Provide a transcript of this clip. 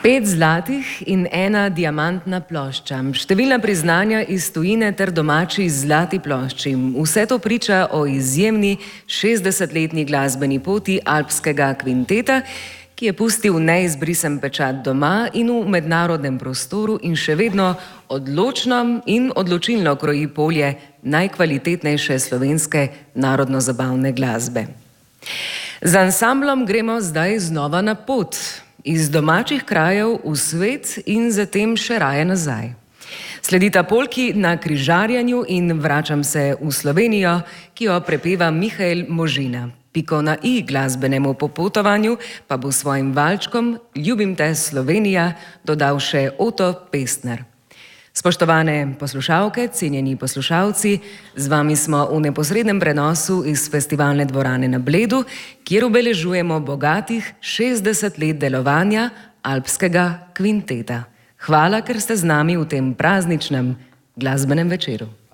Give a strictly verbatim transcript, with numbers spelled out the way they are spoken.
Pet zlatih in ena diamantna plošča, številna priznanja iz tujine ter domači zlati plošči. Vse to priča o izjemni šestdesetletni glasbeni poti Alpskega kvinteta, ki je pustil neizbrisen pečat doma in v mednarodnem prostoru in še vedno odločno in odločilno kroji polje najkvalitetnejše slovenske narodno-zabavne glasbe. Z ansamblom gremo zdaj znova na pot. Iz domačih krajev v svet in zatem še raje nazaj. Sledita polki Na križarjenju in Vračam se v Slovenijo, ki jo prepeva Mihael Možina. Piko na i glasbenemu popotovanju pa bo svojim valčkom Ljubim te Slovenija dodal še Oto Pestner. Spoštovane poslušalke, cenjeni poslušalci, z vami smo v neposrednem prenosu iz festivalne dvorane na Bledu, kjer obeležujemo bogatih šestdeset let delovanja Alpskega kvinteta. Hvala, ker ste z nami v tem prazničnem glasbenem večeru.